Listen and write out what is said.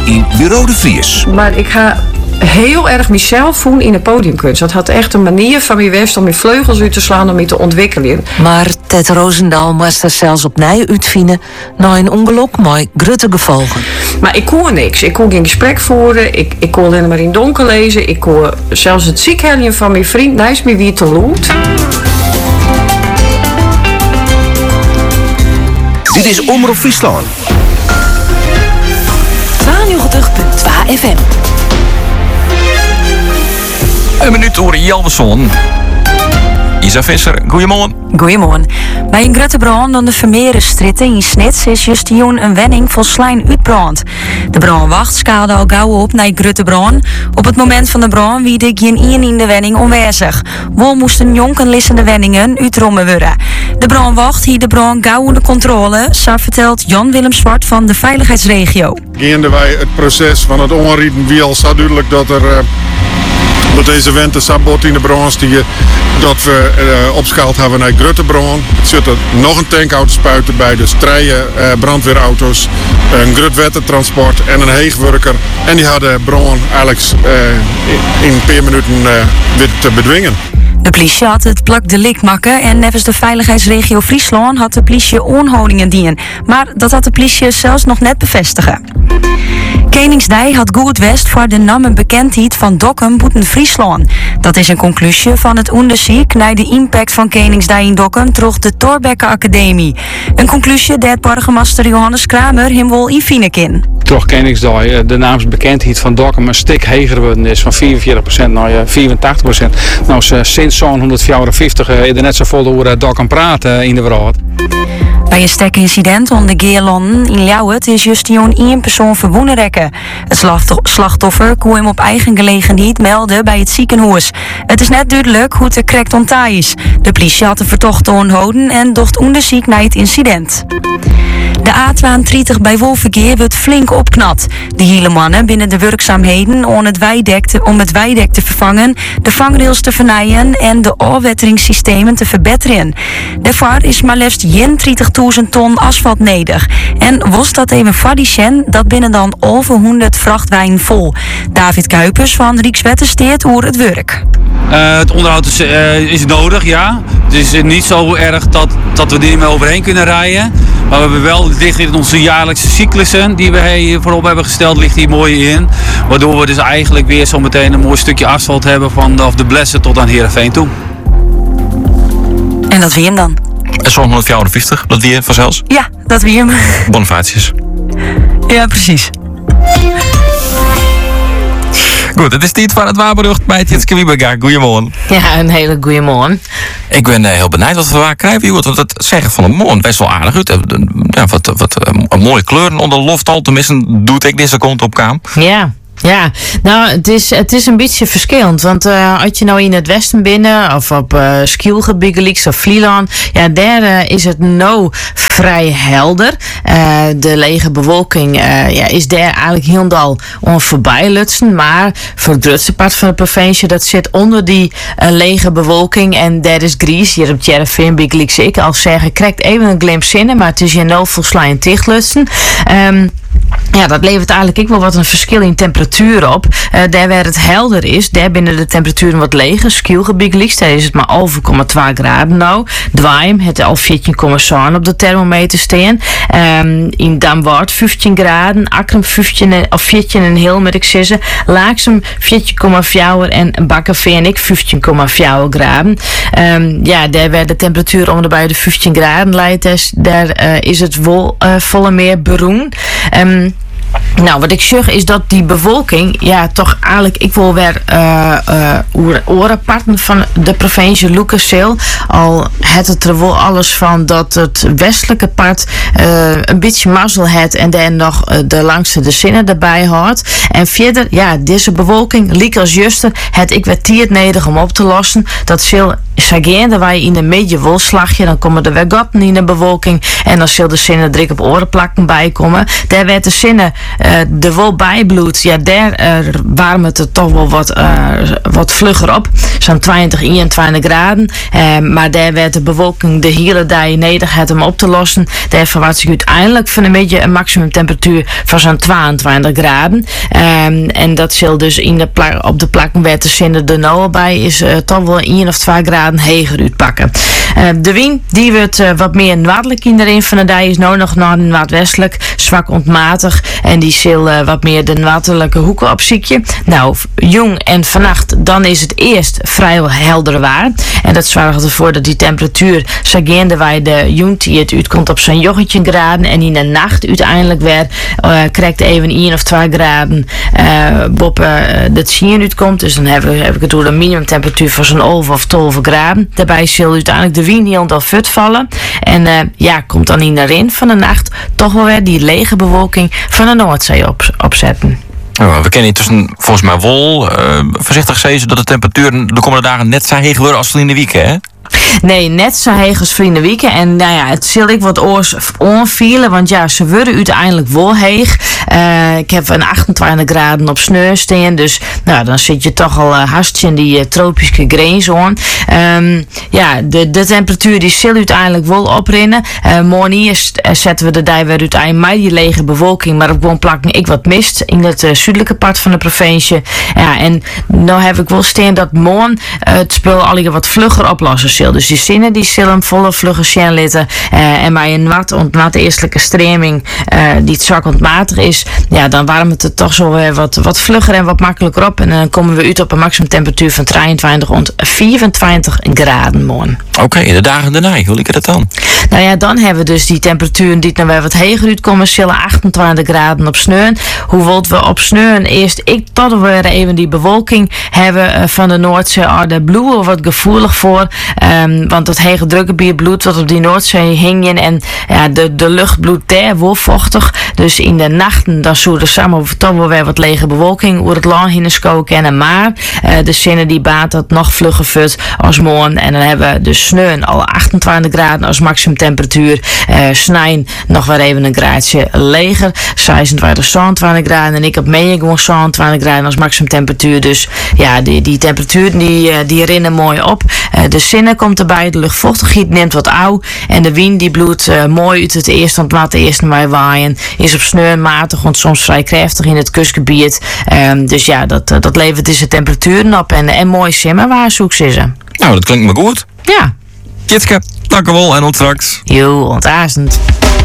in Bureau de Vries. Maar ik ga heel erg mezelf voelen in de podiumkunst. Dat had echt een manier van mijn west om mijn vleugels uit te slaan, om me te ontwikkelen. Maar Ted Roosendaal moest er zelfs opnieuw uitvinden na een ongeluk met grote gevolgen. Maar ik kon niks. Ik kon geen gesprek voeren. Ik kon alleen maar in het donker lezen. Ik kon zelfs het ziekheljen van mijn vriend naast me weer te lood. Dit is Omroep Friesland. 92.2 FM. Een minuut door Jalverson. Isa Visser, goedemorgen. Goedemorgen. Bij een grote brand aan de Vermeerenstritten in Snits is juist een wenning vol slijm uitbrand. De brandwacht skaalde al gauw op naar grote brand. Op het moment van de brand wie er geen één in de wenning onwezig. Wel moesten jonken lissende wenningen uitrommen worden. De brandwacht hield de brand gauw onder controle, zo vertelt Jan-Willem Zwart van de veiligheidsregio. Gaande wij het proces van het onrieden wiel zo duidelijk dat dat deze winter sabot in de brand stiegen, dat we opschaald hebben naar Gruttebrand. Er zit er nog een tankauto spuiten bij, dus 3 brandweerauto's, een grutwettertransport en een heegwerker. En die hadden brand eigenlijk in een paar minuten weer te bedwingen. De politie had het plak delict maken en nevens de veiligheidsregio Friesland had de politie onhoudingen dienen. Maar dat had de politie zelfs nog net bevestigen. Koningsdij had goed west voor de namen bekendheid van Dokkum boeten Friesland. Dat is een conclusie van het onderzoek naar de impact van Koningsdij in Dokkum troch de Thorbecke Academie. Een conclusie dat burgemeester Johannes Kramer hem wel invinden. Toch Koningsdij de naamsbekendheid van Dokkum een stuk hoger geworden is van 44% naar 84%. Nou, sinds zo'n 154 is er net zo vol over Dokkum praten in de wereld. Bij een stekincident onder Geerlanden in Ljouwert is juist één persoon verwonnen rekken. Het slachtoffer kon hem op eigen gelegenheid melden bij het ziekenhuis. Het is net duidelijk hoe het correct ontdekt is. De politie had de vertochte onhouden en docht onderzoek naar het incident. De A32 bij Wolvergeer wordt flink opknapt. De hele mannen binnen de werkzaamheden om het weidek te vervangen, de vangrails te vernijden en de afwetteringssystemen te verbeteren. Daarvoor is maar liefst 30.000 ton asfalt nodig. En was dat even fadicien, dat binnen dan over 100 vrachtwagen vol. David Kuipers van Rijkswettersteert over het werk. Het onderhoud is nodig, ja. Het is niet zo erg dat we er niet meer overheen kunnen rijden. Maar we hebben wel dicht in onze jaarlijkse cyclussen die we hier voorop hebben gesteld, ligt hier mooi in. Waardoor we dus eigenlijk weer zo meteen een mooi stukje asfalt hebben vanaf de Blessen tot aan Heerenveen toe. En dat wie hem dan? En zo'n 154, dat weer vanzelfs? Ja, dat wie hem. Bonifacius. Ja, precies. Goed, het is tijd van het wapenrucht bij Tjitske Wiebega. Goedemorgen. Ja, een hele goede morgen. Ik ben heel benieuwd wat we waar krijgen. Want het zeggen van de morgen best wel aardig uit. Ja, wat mooie kleuren onder loftal. Tenminste, doet ik deze kant op kwam. Ja, nou, het is een beetje verschillend. Want als je nou in het westen binnen of op Skielgebied of Vlieland, ja, daar is het nou vrij helder. De lege bewolking is daar eigenlijk heel voorbij lutsen. Maar voor het grootste part van de provincie, dat zit onder die lege bewolking. En daar is gries. Hier op Heerenveen, Bigeliks ik al zeggen, krijgt even een glimp zinnen, maar het is hier nou volslaan dichtlutsen. Ja, dat levert eigenlijk ook wel wat een verschil in temperatuur op. Daar waar het helder is, daar binnen de temperaturen wat leger. Skielgebied liefst, daar is het maar 11,2 graden nou. Dwaim, het al 14,7 op de thermometer staan. In Damwart 15 graden. Akrum 14 en heel met ik zeggen. Laaksem 14,4 en Bakkeveen ik 15,4 graden. Ja, daar waar de temperatuur om bij de 15 graden leidt, daar is het wel volle meer beroemd. Nou, wat ik zeg is dat die bewolking, ja, toch eigenlijk, ik wil weer orenparten van de provincie Lucaseel. Al het er wel alles van dat het westelijke part een beetje mazzel heeft en dan nog de langste de zinnen erbij houdt. En verder, ja, deze bewolking, liek als juster, het ik werd tiert nodig om op te lossen. Dat zal zeggen, waar je in een beetje wolslagje, dan komen er weer gaten in de bewolking en dan zal de zinnen druk op orenplakken bij komen. Daar werd de zinnen de wol bijbloed, ja, daar warmt het toch wel wat vlugger op. Zo'n 20, 21 graden. Maar daar werd de bewolking de hele dag nodig had om op te lossen. Daar verwacht ik uiteindelijk van een beetje een maximumtemperatuur van zo'n 22 graden. En dat zal dus op de plakken waar te zinnen de nou bij is toch wel 1 of 2 graden hoger uitpakken. De wind die wordt wat meer noordelijk in de rin van de dag is nou nog naar noordwestelijk, zwak ontmatig en die zal wat meer de noordelijke hoeken opziekje. Nou, jong en vannacht dan is het eerst vrijwel helder waar en dat zorgt ervoor dat die temperatuur zagende waar de jong die het uitkomt op zo'n joggetje graden en in de nacht uiteindelijk weer krijgt even 1 of 2 graden boven dat zien uitkomt. Dus dan heb ik het door een minimumtemperatuur van zo'n 11 of 12 graden. Daarbij zal uiteindelijk de wind heel veel fut vallen. En komt dan in de rin van de nacht toch wel weer die lege bewolking van de Noordzee opzetten. Oh, we kennen intussen volgens mij wel voorzichtig zeggen dat de temperaturen de komende dagen net zo heeg worden als in de weekend, hè? Nee, net zo heeg als vrienden weekend. En nou ja, het zal ik wat oors onvielen, want ja, ze worden uiteindelijk wel heeg. Ik heb een 28 graden op sneeuw staan, dus nou, dan zit je toch al hartstikke in die tropische grainzone. De temperatuur die zal uiteindelijk wel oprennen. Morgen zetten we de dag weer uiteindelijk met die lege bewolking, maar op gewoon plakken ik wat mist in het zuidelijke part van de provincie. Ja, en nou heb ik wel staan dat morgen het spul al wat vlugger oplossen zal. Dus die zinnen die zullen volle vlugge zien litten. En bij een wat eerstelijke streming die het zwak ontmatig is, ja, dan warmt het toch zo weer wat vlugger en wat makkelijker op. En dan komen we uit op een maximumtemperatuur van 23 rond 24 graden morgen. Oké, de dagen daarna, hoe liep het dan? Nou ja, dan hebben we dus die temperaturen die dan weer wat heger uitkomen, zullen 28 graden op sneeuw. Hoewel we op sneeuw eerst tot weer even die bewolking hebben van de Noordzee, daar bloeien wat gevoelig voor. Want het hege drukgebied bloed wat op die Noordzee hingen en ja, de lucht bloedt daar wel vochtig. Dus in de nachten dan zullen er samen toch wel weer wat lege bewolking over het land heen kennen. Maar de zinnen die baat dat nog vlugger fut als morgen. En dan hebben we dus sneeuw al 28 graden als maximumtemperatuur. Snijn nog weer even een graadje leger. 26, 27 graden. En ik op mee gewoon 27 graden als maximumtemperatuur. Dus ja, die temperaturen die rennen mooi op. De zinnen komt erbij, de luchtvochtigheid neemt wat auw en de wind die bloedt mooi uit het eerste, want laat de eerste maar waaien, is op sneeuw matig, want soms vrij krachtig in het kustgebied. Dus ja, dat levert dus de temperaturen op en mooi simmen waar zoek ze. Nou, dat klinkt me goed. Ja. Jitske, dank u wel en tot straks. Jo, ontazend.